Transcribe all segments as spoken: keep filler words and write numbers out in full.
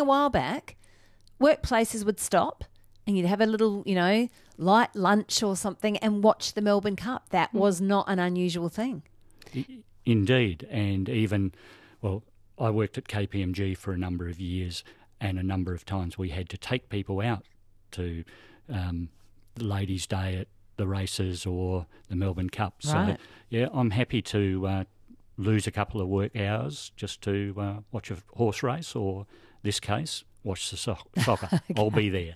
a while back, workplaces would stop and you'd have a little, you know, light lunch or something and watch the Melbourne Cup. That was not an unusual thing. Indeed. And even, well, I worked at K P M G for a number of years, and a number of times we had to take people out to um, the Ladies' Day at the races or the Melbourne Cup. Right. So, yeah, I'm happy to uh, lose a couple of work hours just to uh, watch a horse race, or this case, watch the so- soccer. Okay. I'll be there.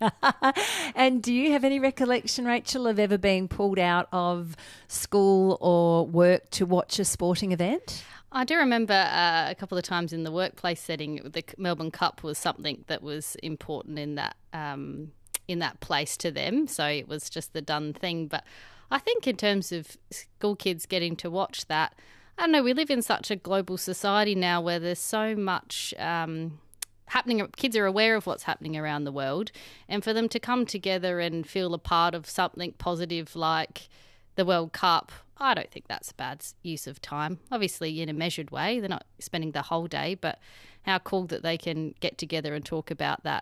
And do you have any recollection, Rachel, of ever being pulled out of school or work to watch a sporting event? I do remember uh, a couple of times in the workplace setting, the Melbourne Cup was something that was important in that um, in that place to them. So it was just the done thing. But I think in terms of school kids getting to watch that, I don't know, we live in such a global society now where there's so much Um, happening. Kids are aware of what's happening around the world, and for them to come together and feel a part of something positive like the World Cup, I don't think that's a bad use of time. Obviously in a measured way, they're not spending the whole day, but how cool that they can get together and talk about that.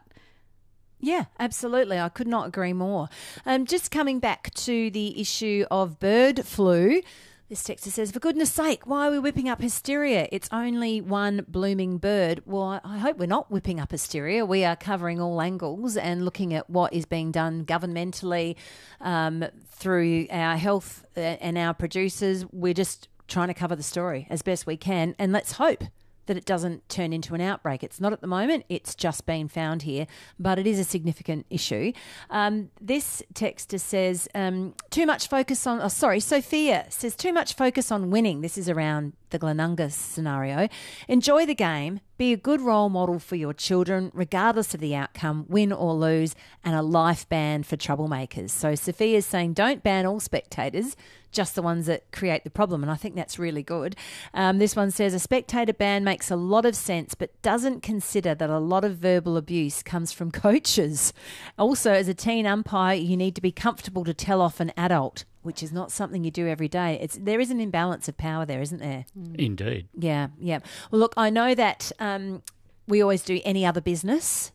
Yeah, absolutely. I could not agree more. Um, just coming back to the issue of bird flu, this texter says, for goodness sake, why are we whipping up hysteria? It's only one blooming bird. Well, I hope we're not whipping up hysteria. We are covering all angles and looking at what is being done governmentally um, through our health and our producers. We're just trying to cover the story as best we can, and let's hope that it doesn't turn into an outbreak. It's not at the moment. It's just been found here, but it is a significant issue. Um, this texter says, um, too much focus on, oh, sorry, Sophia says, too much focus on winning. This is around the Glenunga scenario. Enjoy the game. Be a good role model for your children, regardless of the outcome, win or lose, and a life ban for troublemakers. So Sophia's saying don't ban all spectators, just the ones that create the problem, and I think that's really good. Um, this one says a spectator ban makes a lot of sense, but doesn't consider that a lot of verbal abuse comes from coaches. Also, as a teen umpire, you need to be comfortable to tell off an adult, which is not something you do every day. It's there is an imbalance of power there, isn't there? Indeed. Yeah, yeah. Well, look, I know that um, we always do any other business,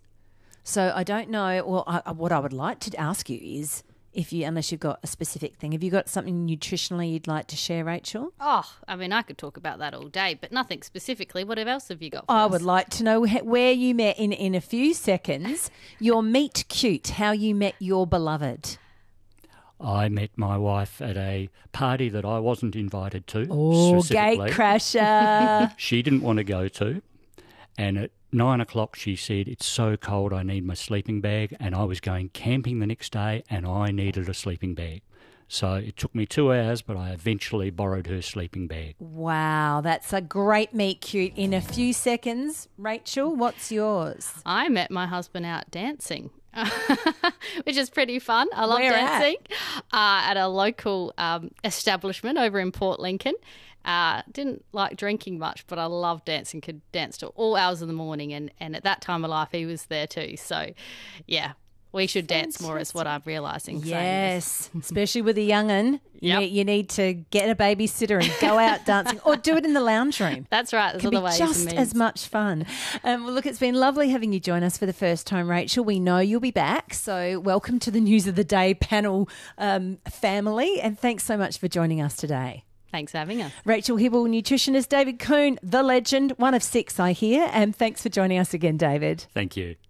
so I don't know. Well, I, what I would like to ask you is, if you, unless you've got a specific thing, have you got something nutritionally you'd like to share, Rachel? Oh, I mean, I could talk about that all day, but nothing specifically. What else have you got for I us? would like to know where you met, in, in a few seconds, your meet cute, how you met your beloved. I met my wife at a party that I wasn't invited to. Oh, gate crasher. She didn't want to go to. And at nine o'clock she said, it's so cold, I need my sleeping bag. And I was going camping the next day and I needed a sleeping bag. So it took me two hours, but I eventually borrowed her sleeping bag. Wow, that's a great meet cute in a few seconds. Rachel, what's yours? I met my husband out dancing. Which is pretty fun. I love Where dancing at? Uh, at a local um, establishment over in Port Lincoln. Uh, didn't like drinking much, but I love dancing. Could dance till all hours of the morning, and, and at that time of life, he was there too. So, yeah, we should Fantastic. dance more, is what I'm realising. Yes, especially with a young'un. Yep. You, you need to get a babysitter and go out dancing, or do it in the lounge room. That's right. There's Can other be ways just and means. as much fun. Um, well, look, it's been lovely having you join us for the first time, Rachel. We know you'll be back, so welcome to the News of the Day panel um, family, and thanks so much for joining us today. Thanks for having us. Rachel Hibble, nutritionist, David Kuhn, the legend, one of six, I hear, and thanks for joining us again, David. Thank you.